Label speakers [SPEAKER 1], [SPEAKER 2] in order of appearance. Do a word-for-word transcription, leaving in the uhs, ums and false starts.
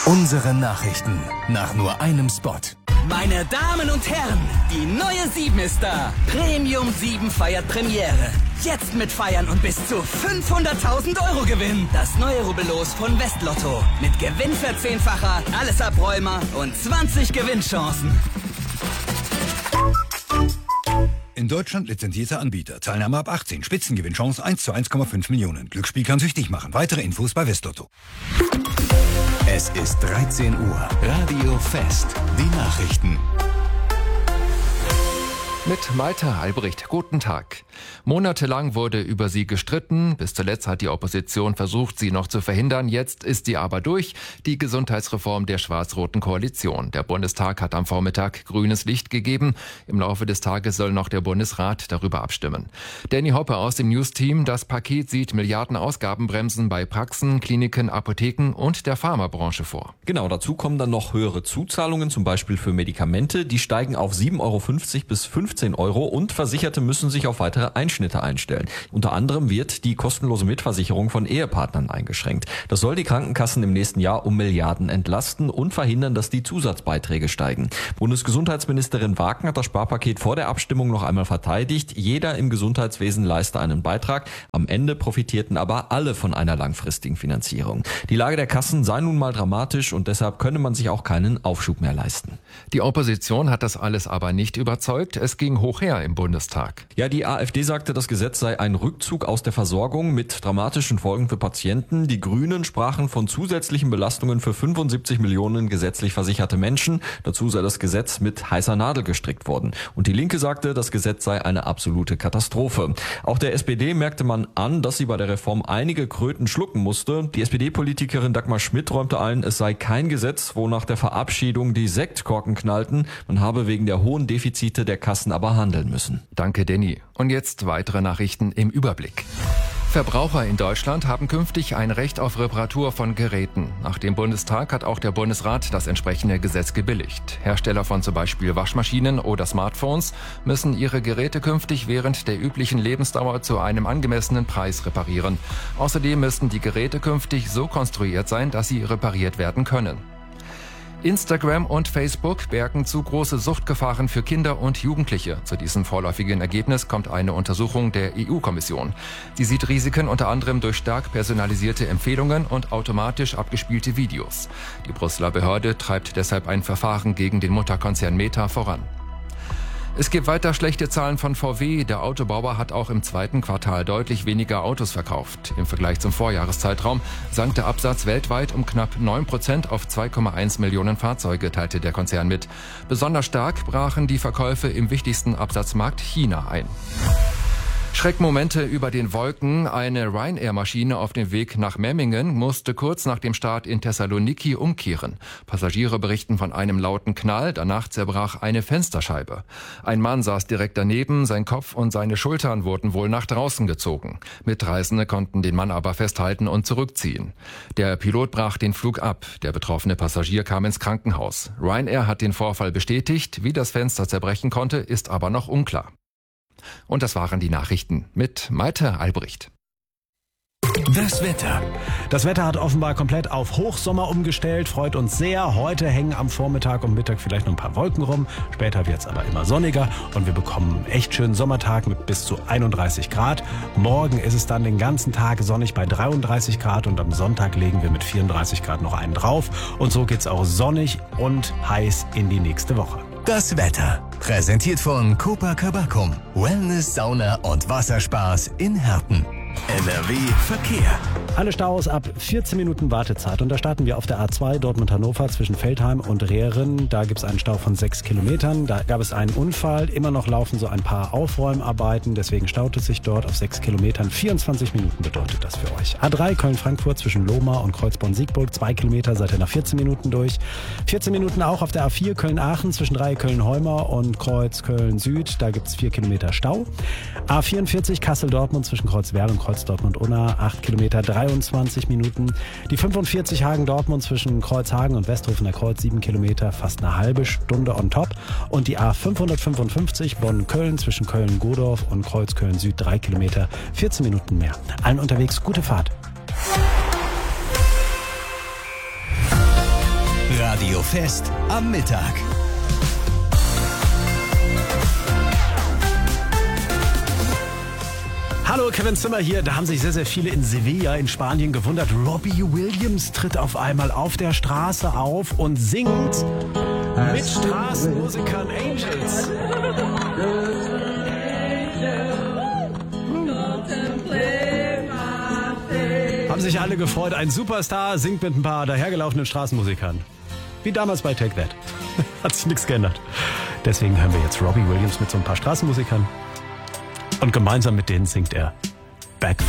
[SPEAKER 1] Unsere Nachrichten nach nur einem Spot.
[SPEAKER 2] Meine Damen und Herren, die neue sieben ist da. Premium sieben feiert Premiere. Jetzt mit Feiern und bis zu fünfhunderttausend Euro Gewinn. Das neue Rubbellos von Westlotto. Mit Gewinnverzehnfacher, alles Abräumer und zwanzig Gewinnchancen.
[SPEAKER 3] In Deutschland lizenzierter Anbieter. Teilnahme ab achtzehn. Spitzengewinnchance eins zu eins Komma fünf Millionen. Glücksspiel kann süchtig machen. Weitere Infos bei Westlotto.
[SPEAKER 1] Es ist dreizehn Uhr. Radio Fest. Die Nachrichten.
[SPEAKER 4] Mit Malte Albrecht. Guten Tag. Monatelang wurde über sie gestritten. Bis zuletzt hat die Opposition versucht, sie noch zu verhindern. Jetzt ist sie aber durch. Die Gesundheitsreform der schwarz-roten Koalition. Der Bundestag hat am Vormittag grünes Licht gegeben. Im Laufe des Tages soll noch der Bundesrat darüber abstimmen. Danny Hoppe aus dem News-Team. Das Paket sieht Milliarden Ausgabenbremsen bei Praxen, Kliniken, Apotheken und der Pharmabranche vor.
[SPEAKER 5] Genau, dazu kommen dann noch höhere Zuzahlungen, zum Beispiel für Medikamente. Die steigen auf sieben Euro fünfzig bis fünfzehn Euro und Versicherte müssen sich auf weitere Einschnitte einstellen. Unter anderem wird die kostenlose Mitversicherung von Ehepartnern eingeschränkt. Das soll die Krankenkassen im nächsten Jahr um Milliarden entlasten und verhindern, dass die Zusatzbeiträge steigen. Bundesgesundheitsministerin Wagen hat das Sparpaket vor der Abstimmung noch einmal verteidigt. Jeder im Gesundheitswesen leiste einen Beitrag. Am Ende profitierten aber alle von einer langfristigen Finanzierung. Die Lage der Kassen sei nun mal dramatisch und deshalb könne man sich auch keinen Aufschub mehr leisten.
[SPEAKER 4] Die Opposition hat das alles aber nicht überzeugt. Es ging hoch her im Bundestag.
[SPEAKER 5] Ja, die AfD sagte, das Gesetz sei ein Rückzug aus der Versorgung mit dramatischen Folgen für Patienten. Die Grünen sprachen von zusätzlichen Belastungen für fünfundsiebzig Millionen gesetzlich versicherte Menschen. Dazu sei das Gesetz mit heißer Nadel gestrickt worden. Und die Linke sagte, das Gesetz sei eine absolute Katastrophe. Auch der S P D merkte man an, dass sie bei der Reform einige Kröten schlucken musste. Die S P D-Politikerin Dagmar Schmidt räumte ein, es sei kein Gesetz, wo nach der Verabschiedung die Sektkorken knallten. Man habe wegen der hohen Defizite der Kassen aber handeln müssen.
[SPEAKER 4] Danke, Danny. Und jetzt weitere Nachrichten im Überblick. Verbraucher in Deutschland haben künftig ein Recht auf Reparatur von Geräten. Nach dem Bundestag hat auch der Bundesrat das entsprechende Gesetz gebilligt. Hersteller von zum Beispiel Waschmaschinen oder Smartphones müssen ihre Geräte künftig während der üblichen Lebensdauer zu einem angemessenen Preis reparieren. Außerdem müssten die Geräte künftig so konstruiert sein, dass sie repariert werden können. Instagram und Facebook bergen zu große Suchtgefahren für Kinder und Jugendliche. Zu diesem vorläufigen Ergebnis kommt eine Untersuchung der E U-Kommission. Sie sieht Risiken unter anderem durch stark personalisierte Empfehlungen und automatisch abgespielte Videos. Die Brüsseler Behörde treibt deshalb ein Verfahren gegen den Mutterkonzern Meta voran. Es gibt weiter schlechte Zahlen von V W. Der Autobauer hat auch im zweiten Quartal deutlich weniger Autos verkauft. Im Vergleich zum Vorjahreszeitraum sank der Absatz weltweit um knapp neun Prozent auf zwei Komma eins Millionen Fahrzeuge, teilte der Konzern mit. Besonders stark brachen die Verkäufe im wichtigsten Absatzmarkt China ein. Schreckmomente über den Wolken. Eine Ryanair-Maschine auf dem Weg nach Memmingen musste kurz nach dem Start in Thessaloniki umkehren. Passagiere berichten von einem lauten Knall, danach zerbrach eine Fensterscheibe. Ein Mann saß direkt daneben, sein Kopf und seine Schultern wurden wohl nach draußen gezogen. Mitreisende konnten den Mann aber festhalten und zurückziehen. Der Pilot brach den Flug ab. Der betroffene Passagier kam ins Krankenhaus. Ryanair hat den Vorfall bestätigt. Wie das Fenster zerbrechen konnte, ist aber noch unklar. Und das waren die Nachrichten mit Malte Albrecht.
[SPEAKER 1] Das Wetter.
[SPEAKER 6] Das Wetter hat offenbar komplett auf Hochsommer umgestellt, freut uns sehr. Heute hängen am Vormittag und Mittag vielleicht noch ein paar Wolken rum. Später wird es aber immer sonniger und wir bekommen einen echt schönen Sommertag mit bis zu einunddreißig Grad. Morgen ist es dann den ganzen Tag sonnig bei dreiunddreißig Grad und am Sonntag legen wir mit vierunddreißig Grad noch einen drauf. Und so geht's auch sonnig und heiß in die nächste Woche.
[SPEAKER 1] Das Wetter. Präsentiert von Copacabana. Wellness, Sauna und Wasserspaß in Herten. N R W Verkehr.
[SPEAKER 6] Alle Staus ab vierzehn Minuten Wartezeit. Und da starten wir auf der A zwei Dortmund-Hannover zwischen Veltheim und Rehren. Da gibt es einen Stau von sechs Kilometern. Da gab es einen Unfall. Immer noch laufen so ein paar Aufräumarbeiten. Deswegen staut es sich dort auf sechs Kilometern. vierundzwanzig Minuten bedeutet das für euch. A drei Köln-Frankfurt zwischen Lohmar und Kreuzborn-Siegburg. zwei Kilometer seid ihr nach vierzehn Minuten durch. vierzehn Minuten auch auf der A vier Köln-Aachen zwischen Dreieck Köln-Heumer und Kreuz Köln-Süd. Da gibt es vier Kilometer Stau. A vierundvierzig Kassel-Dortmund zwischen Kreuzwerl und Kreuz Dortmund-Unna. acht Kilometer, dreiundzwanzig Minuten. Die fünfundvierzig Hagen-Dortmund zwischen Kreuzhagen und Westhofen der Kreuz. sieben Kilometer, fast eine halbe Stunde on top. Und die A fünfhundertfünfundfünfzig Bonn-Köln zwischen Köln-Godorf und Kreuz Köln-Süd. drei Kilometer, vierzehn Minuten mehr. Allen unterwegs gute Fahrt.
[SPEAKER 1] Radio Fest am Mittag.
[SPEAKER 6] Hallo, Kevin Zimmer hier. Da haben sich sehr, sehr viele in Sevilla in Spanien gewundert. Robbie Williams tritt auf einmal auf der Straße auf und singt mit Straßenmusikern Angels. Haben sich alle gefreut. Ein Superstar singt mit ein paar dahergelaufenen Straßenmusikern. Wie damals bei Take That. Hat sich nichts geändert. Deswegen hören wir jetzt Robbie Williams mit so ein paar Straßenmusikern. Und gemeinsam mit denen singt er Back